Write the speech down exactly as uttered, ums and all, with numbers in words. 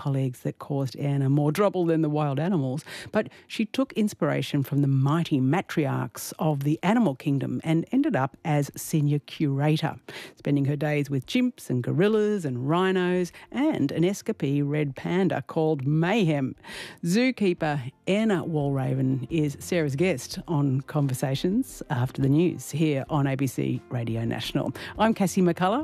colleagues that caused Anna more trouble than the wild animals, but she took inspiration from the mighty matriarchs of the animal kingdom and ended up as senior curator, spending her days with chimps and gorillas and rhinos and an escapee red panda called Mayhem. Zookeeper Anna Walraven is Sarah's guest on Conversations after the news here on A B C Radio National. I'm Cassie McCullough.